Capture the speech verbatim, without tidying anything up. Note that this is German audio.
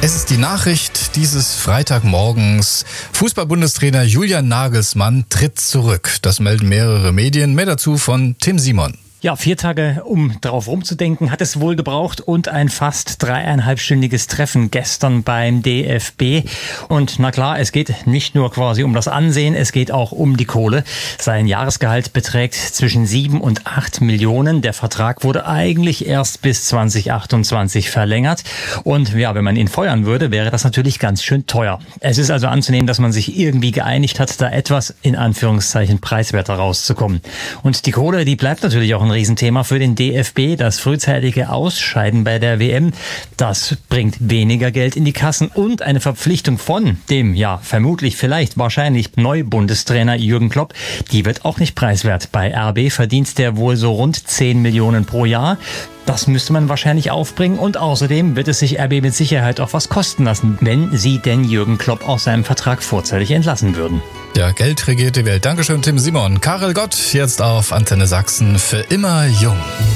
Es ist die Nachricht dieses Freitagmorgens. Fußball-Bundestrainer Julian Nagelsmann tritt zurück. Das melden mehrere Medien. Mehr dazu von Tim Simon. Ja, vier Tage, um darauf rumzudenken, hat es wohl gebraucht und ein fast dreieinhalbstündiges Treffen gestern beim D F B. Und na klar, es geht nicht nur quasi um das Ansehen, es geht auch um die Kohle. Sein Jahresgehalt beträgt zwischen sieben und acht Millionen. Der Vertrag wurde eigentlich erst bis zwanzig achtundzwanzig verlängert. Und ja, wenn man ihn feuern würde, wäre das natürlich ganz schön teuer. Es ist also anzunehmen, dass man sich irgendwie geeinigt hat, da etwas in Anführungszeichen preiswerter rauszukommen. Und die Kohle, die bleibt natürlich auch ein Riesenthema für den D F B. Das frühzeitige Ausscheiden bei der W M, das bringt weniger Geld in die Kassen und eine Verpflichtung von dem, ja, vermutlich, vielleicht, wahrscheinlich Neubundestrainer Jürgen Klopp, die wird auch nicht preiswert. Bei R B verdient der wohl so rund zehn Millionen pro Jahr. Das müsste man wahrscheinlich aufbringen und außerdem wird es sich R B mit Sicherheit auch was kosten lassen, wenn sie denn Jürgen Klopp aus seinem Vertrag vorzeitig entlassen würden. Ja, Geld regiert die Welt. Dankeschön, Tim Simon. Karel Gott, jetzt auf Antenne Sachsen, für immer jung.